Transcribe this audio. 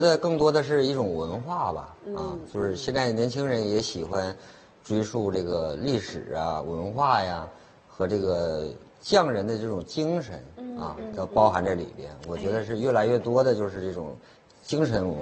这更多的是一种文化吧，就是现在年轻人也喜欢追溯这个历史啊、文化呀和这个匠人的这种精神啊，要包含在里边。我觉得是越来越多的就是这种精神文化。